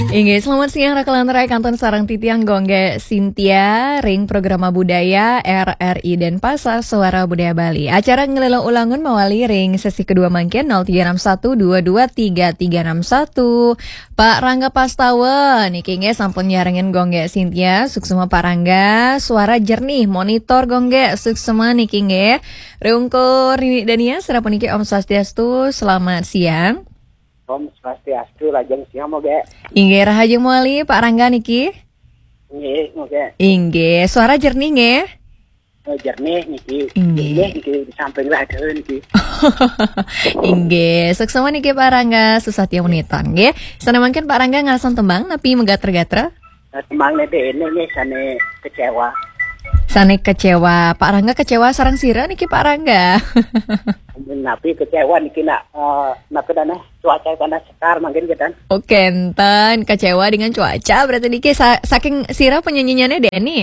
Inggih, selamat siang Rakalantarai Kanton Sarang Titiang Gongge Sintia Ring Programa Budaya RRI Denpasar Suara Budaya Bali. Acara ngelelo ulangun mawali ring sesi kedua mangkin 0361223361. Pak Rangga Pastawa niki nge sampun nyarengin Gongge Sintia suksema Pak Rangga suara jernih monitor Gongge suksema niki nge reungkur Nini Dania serapun niki Om Swastiastu selamat siang. Om Swastiastu lajeng siang moge. Inggih rahajeng moali Pak Rangga niki. Nggih moge. Inggih suara jernih nggih. Jernih niki. Inggih Niki di samping radio niki. Inggih suksema niki Pak Rangga susatya menitan nggih. Sana mangken Pak Rangga ngalasan tembang napi megatra-gatra. Tembang nete ini nih sane kecewa. Sane kecewa. Pak Rangga kecewa sarang sira niki Pak Rangga. Napi kecewa niki nak napi dana cuaca panas sekar mungkin kita. Oke, enten kecewa dengan cuaca berarti niki saking sira penyanyiannya Deni.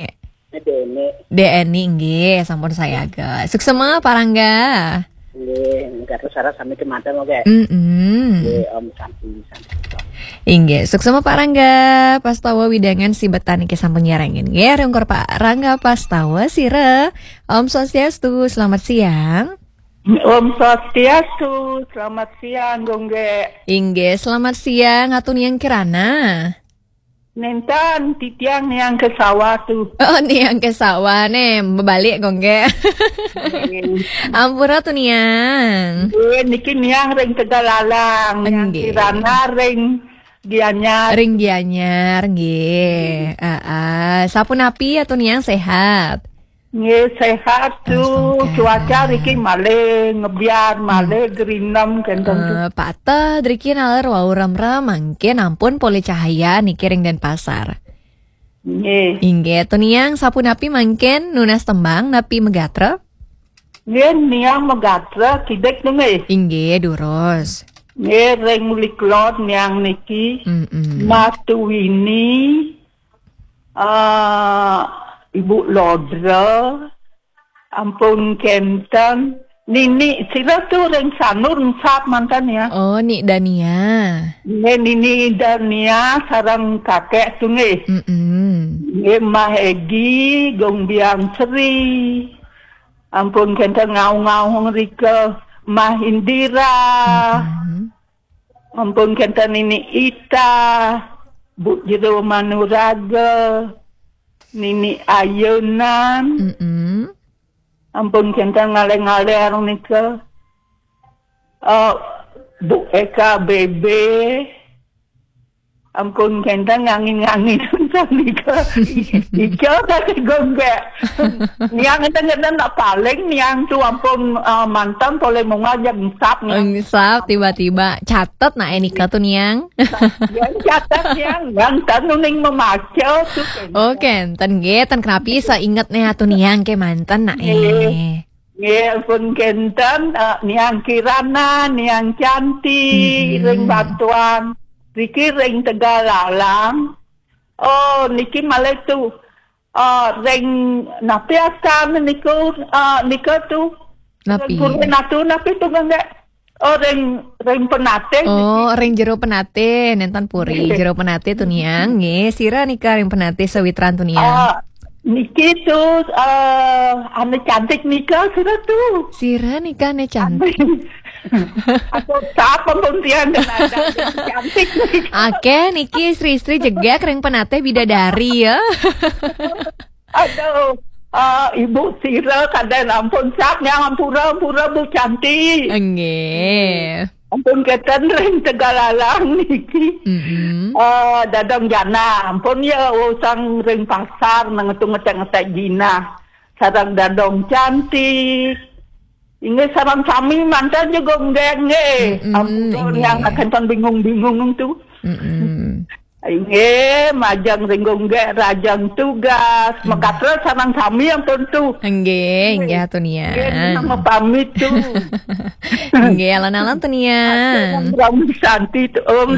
Deni nggih, sampun saya ge. Suksema Pak Rangga. Nggih, ngatur sara sami kemanten moge. Nggih, Om Santi. Inggih, suksema Pak Rangga Pastawa widangan si betani ke sampun nyarengin. Nggih, reungkur Pak Rangga Pastawa sira. Om Swastiastu, selamat siang. Om Swastiastu, selamat siang Gongge. Inggih, selamat siang atun yang kirana. Nentan titiang yang ke sawah tuh. Oh, nih yang ke sawah nih, bebalik Gongge. Ampura tuh niang. Niki niang ring Tegalalang, yang Nggih. kirana ring Gianyar. Ring Gianyar, nggih. Sapun api atun yang sehat. Nggih sehat tuh, cuaca riki male ngebiar male gerinam kenten tuh. Patah driki nalar wau ram-ram mangkin ampun poli cahaya niki ring Denpasar. Nggih. Inggih, atun yang sapun api mangkin nunas tembang napi megatra. Nggih niang megatra kidek tuh nggih. Inggih, durus. Nggih ring liklot niang niki. Matu ini Ibu Lodra, ampun kenten, Nini, sila tuh ring sanur sap mantan ya. Oh, Nik Dania. Nini Dania sarang kakek tuh nih. Mah Egi, Gong Biang Sri, ampun kenten ngau-ngau rika, Mah Indira, ampun kenten Nini Ita, Bu Jero Manuraga, Nini Ayunan, ampun kenten ngale-ngale arung nika, Bu Eka Bebe, ampun kenten ngangin-ngangin tentang nika, ika kaki Gongge, niang kenten nak paling niang tu ampun mantan boleh mengajak sap niang. Sap tiba-tiba catet nah Enika tuh niang. Yang catat yang tanuning memaco tuh. Oke, enten nggih, ten kenapa bisa inget nih atuh niang ke mantan nak Nggih, pun kenten niang Kirana, niang Cantik, ring Batuan, Riki ring Tegalalang. Oh, niki malah tuh ring napi asan niku tuh. Napi. Kurang natu napi tuh enggak. Oh, ring Penate. Oh, ring jero penate nentan puri jero penate tuh niang nggih, sira nika ring penate sewitran tuh niang. Niki tuh ane cantik nika sira tuh. Sira nika ne cantik. Aku siapa pun tiang dan ada cantik. Ake niki istri-istri jegak ring penate bidadari ya. Aduh, Ibu Sira kadang ampun sapnya ampura Bu cantik. Nggih. Ampun keten ring Tegalalang niki. Dadang jana ampun ya usang ring pasar nangetung ngetek jina. Sarang dadong cantik. Ini sarang kami mantan juga nge. Ampun yang akan bingung-bingung tuh. Ini majang ringgong rajang tugas, makatra sarang kami yang tentu. Nggih atuh nia. Nama pamit tuh. Nggih alon-alon tuh nia. Om Santi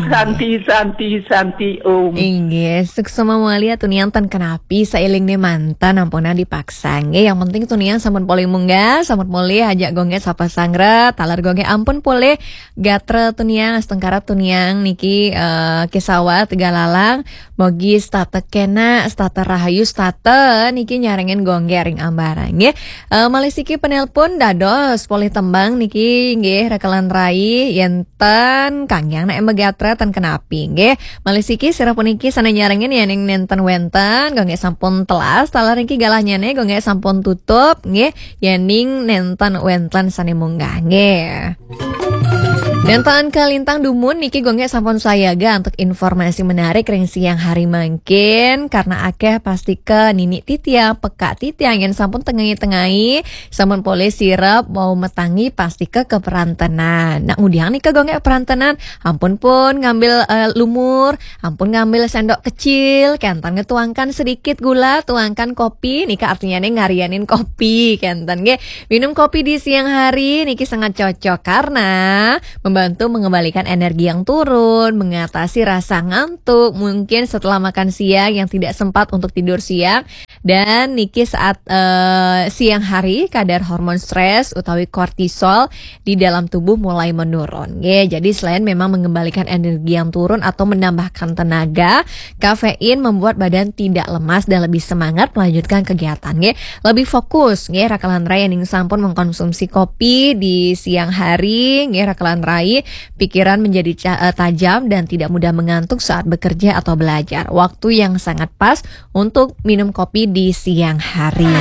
Om. Nggih, suksema moali atuh nia tan kenapi sailing ne mantan ampuna dipaksa. Nggih, yang penting tuh nia sampun poli munggah, sampun poli ajak gongge sapa sangret, talar gongge ampun pole gatre tuh nia astengkara tuh nia niki kisawat segala Tegalalang mogi state kena state rahayu state niki nyarengen gongge ring ambarang nggih. Malisiki penelpon dados poli tembang niki nggih rekalan rai yenten kangyang nek megatra ten kenapi nggih. Malisiki sira puniki sana nyarengen ning nenten wenten gongge sampun telas talar niki galahnyane gongge sampun tutup nggih yening nenten wenten sane munggah nggih. Nenten Kalintang Dumun niki gongge sampun sayaga untuk informasi menarik ring siang hari mangkin karena akeh pasti ke nini titiang peka titiang yang sampun tengahi sampun boleh sirap mau metangi pasti ke perantenan. Nah udiang nih ke gongge perantenan ampun pun ngambil lumur, ampun ngambil sendok kecil, kentan ngetuangkan sedikit gula, tuangkan kopi, nika artinya nih ngarianin kopi kentan ge. Minum kopi di siang hari niki sangat cocok karena membantu mengembalikan energi yang turun, mengatasi rasa ngantuk, mungkin setelah makan siang yang tidak sempat untuk tidur siang, dan niki saat siang hari kadar hormon stres utawi kortisol di dalam tubuh mulai menurun. Jadi selain memang mengembalikan energi yang turun atau menambahkan tenaga, kafein membuat badan tidak lemas dan lebih semangat melanjutkan kegiatan. Lebih fokus, rakalan rai yang sampun mengkonsumsi kopi di siang hari, rakalan rai pikiran menjadi tajam dan tidak mudah mengantuk saat bekerja atau belajar. Waktu yang sangat pas untuk minum kopi di siang hari.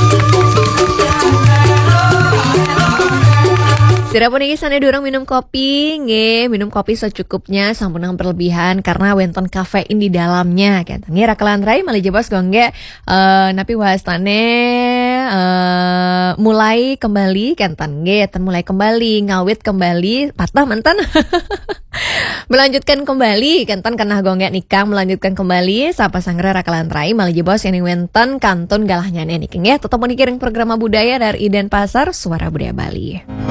Sira puniki sane durung minum kopi, nggih, minum kopi secukupnya sampun berlebihan karena wonten kafein di dalamnya. Nggih rakalan rai malih jebos gongge napi wastane mulai kembali kentan nggih, mulai kembali ngawit kembali patah mantan. Melanjutkan kembali kentan kenah gongge nikah melanjutkan kembali sapa sangre rakalan rai malih jebos yang wonten kantun galahnya niki nggih. Tetep puniki ring program budaya dari Denpasar Suara Budaya Bali.